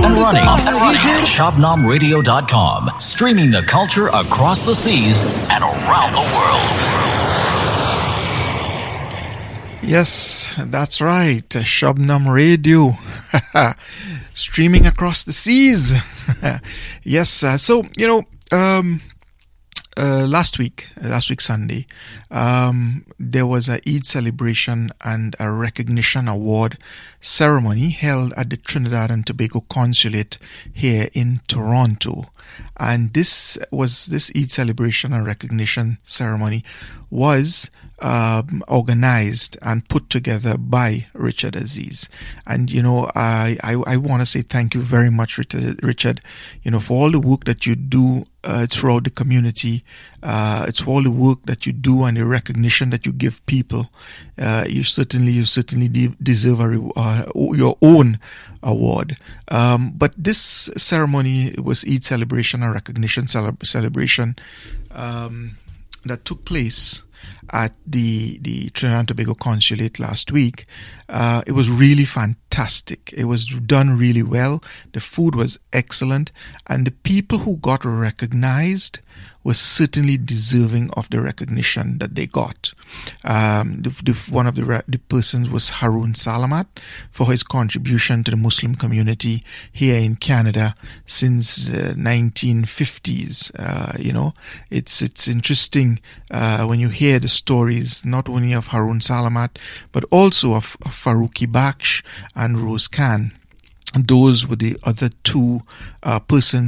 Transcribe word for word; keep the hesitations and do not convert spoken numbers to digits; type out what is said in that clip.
and running. Up and running at shabnam radio dot com. Streaming the culture across the seas and around the world. Yes, that's right. Shabnam Radio. Streaming across the seas. Yes, uh, so, you know, um, uh, last week, last week Sunday, um, there was a Eid celebration and a recognition award ceremony held at the Trinidad and Tobago Consulate here in Toronto. And this was, this Eid celebration and recognition ceremony was Um, organized and put together by Richard Aziz. And, you know, I, I, I want to say thank you very much, Richard, you know, for all the work that you do uh, throughout the community. Uh, it's for all the work that you do and the recognition that you give people. Uh, you certainly, you certainly de- deserve a re- uh, your own award. Um, but this ceremony was Eid celebration and recognition cele- celebration um, that took place at the, the Trinidad and Tobago Consulate last week. Uh, it was really fantastic. It was done really well. The food was excellent. And the people who got recognized were certainly deserving of the recognition that they got. Um, the, the, one of the, re- the persons was Haroon Salamat for his contribution to the Muslim community here in Canada since the nineteen fifties. Uh, you know, it's it's interesting uh, when you hear the stories not only of Haroon Salamat but also of, of Farouki Baksh and Rose Khan. Those were the other two uh, persons